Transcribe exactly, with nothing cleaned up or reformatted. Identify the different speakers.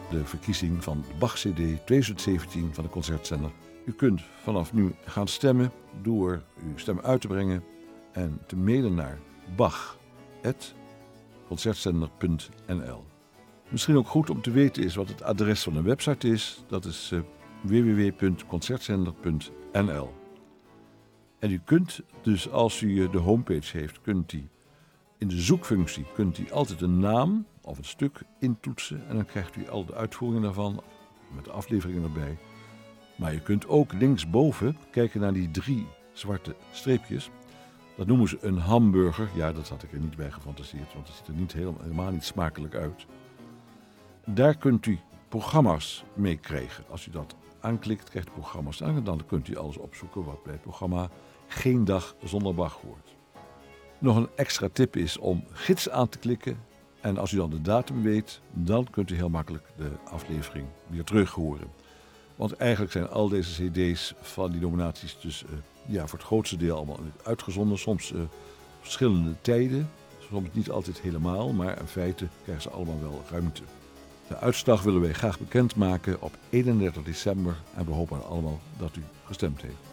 Speaker 1: de verkiezing van de Bach C D twintig zeventien van de Concertzender. U kunt vanaf nu gaan stemmen door uw stem uit te brengen en te mailen naar bach apenstaartje concertzender punt n l. Misschien ook goed om te weten is wat het adres van de website is. Dat is uh, w w w punt concertzender punt n l. En u kunt dus, als u de homepage heeft, kunt u in de zoekfunctie kunt u altijd een naam of een stuk intoetsen. En dan krijgt u al de uitvoeringen daarvan met de afleveringen erbij. Maar je kunt ook linksboven kijken naar die drie zwarte streepjes. Dat noemen ze een hamburger. Ja, dat had ik er niet bij gefantaseerd, want het ziet er niet helemaal, helemaal niet smakelijk uit. Daar kunt u programma's mee krijgen. Als u dat aanklikt, krijgt u programma's aan en dan kunt u alles opzoeken wat bij het programma Geen Dag Zonder Bach hoort. Nog een extra tip is om gids aan te klikken. En als u dan de datum weet, dan kunt u heel makkelijk de aflevering weer terug horen. Want eigenlijk zijn al deze cd's van die nominaties dus uh, ja, voor het grootste deel allemaal uitgezonden. Soms uh, verschillende tijden, soms niet altijd helemaal, maar in feite krijgen ze allemaal wel ruimte. De uitslag willen wij graag bekendmaken op eenendertig december en we hopen allemaal dat u gestemd heeft.